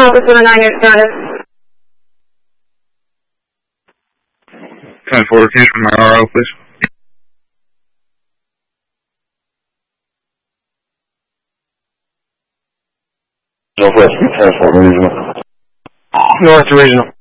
Office with a 9-unit status. 10-4 location from my RO, please. Northwest, 10-4 regional. North Regional.